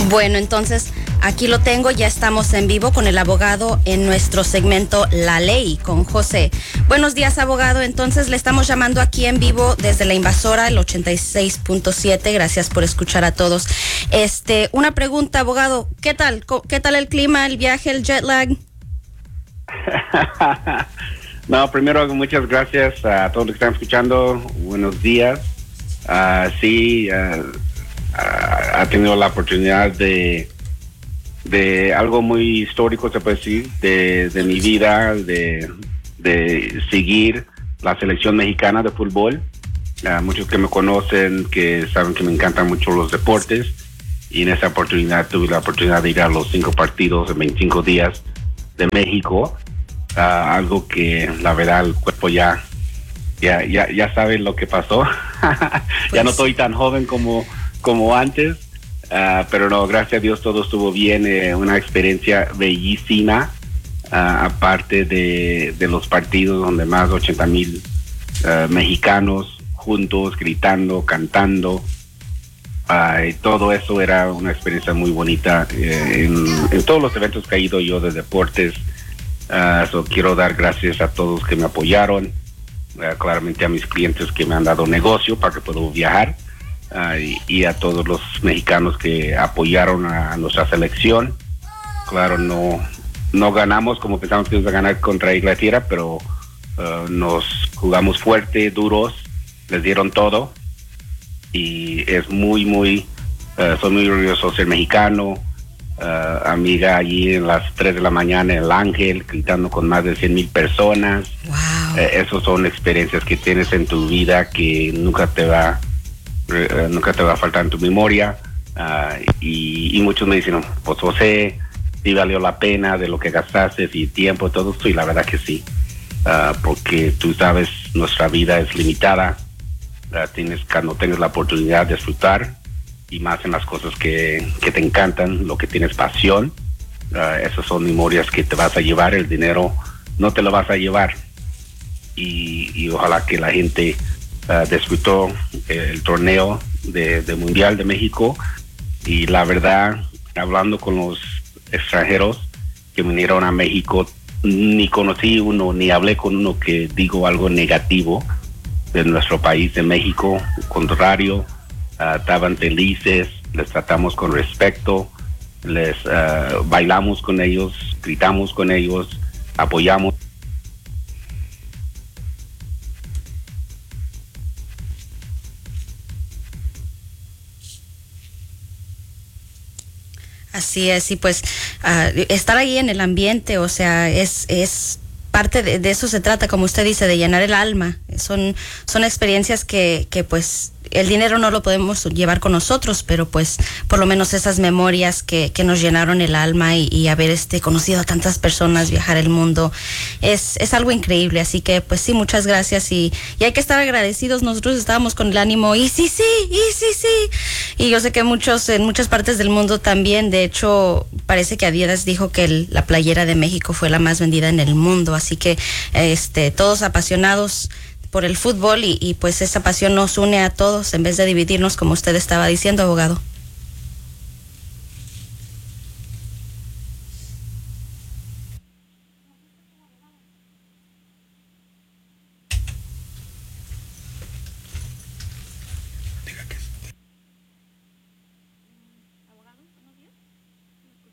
Bueno, entonces aquí lo tengo, ya estamos en vivo con el abogado en nuestro segmento La Ley con José. Buenos días, abogado. Entonces le estamos llamando aquí en vivo desde La Invasora, el 86.7. Gracias por escuchar a todos. Una pregunta, abogado. ¿Qué tal? ¿Qué tal el clima, el viaje, el jet lag? No, primero muchas gracias a todos los que están escuchando. Buenos días. Ha tenido la oportunidad de algo muy histórico, se puede decir, de mi vida, de seguir la selección mexicana de fútbol. Muchos que me conocen, que saben que me encantan mucho los deportes, y en esa oportunidad tuve la oportunidad de ir a los 5 partidos en 25 días de México. Algo que la verdad el cuerpo ya sabe lo que pasó. Ya no estoy tan joven como antes, pero no, gracias a Dios todo estuvo bien. Una experiencia bellísima, aparte de los partidos donde más de 80,000 mexicanos juntos, gritando, cantando, y todo eso era una experiencia muy bonita en todos los eventos que he ido yo de deportes. Quiero dar gracias a todos que me apoyaron, claramente a mis clientes que me han dado negocio para que pueda viajar, y a todos los mexicanos que apoyaron a nuestra selección. Claro, no ganamos como pensamos que íbamos a ganar contra Inglaterra, pero nos jugamos fuerte, duros, les dieron todo, y es soy muy orgulloso de ser mexicano. Amiga allí en las 3 de la mañana en el Ángel, gritando con más de 100,000 personas. Wow. Esas son experiencias que tienes en tu vida que nunca te va a faltar en tu memoria. Y muchos me dicen, pues José, sí valió la pena de lo que gastaste y tiempo y todo esto, y la verdad que sí, porque tú sabes, nuestra vida es limitada. Cuando tengas la oportunidad de disfrutar, y más en las cosas que te encantan, lo que tienes pasión, esas son memorias que te vas a llevar. El dinero no te lo vas a llevar, y ojalá que la gente disfrutó el torneo de Mundial de México. Y la verdad, hablando con los extranjeros que vinieron a México, ni conocí uno, ni hablé con uno que digo algo negativo de nuestro país, de México. Al contrario, estaban felices, les tratamos con respeto, les bailamos con ellos, gritamos con ellos, apoyamos. Así es, y pues estar ahí en el ambiente, o sea, es parte de eso se trata, como usted dice, de llenar el alma. Son experiencias que pues el dinero no lo podemos llevar con nosotros, pero pues por lo menos esas memorias que nos llenaron el alma, y haber conocido a tantas personas, viajar el mundo, es algo increíble. Así que pues sí, muchas gracias, y hay que estar agradecidos. Nosotros estábamos con el ánimo, y sí, y yo sé que en muchas partes del mundo también. De hecho, parece que Adidas dijo que la playera de México fue la más vendida en el mundo. Así que todos apasionados por el fútbol, y pues esa pasión nos une a todos en vez de dividirnos, como usted estaba diciendo, abogado.